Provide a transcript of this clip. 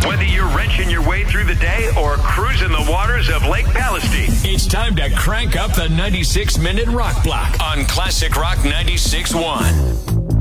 Whether you're wrenching your way through the day or cruising the waters of Lake Palestine, it's time to crank up the 96-minute rock block on Classic Rock 96.1.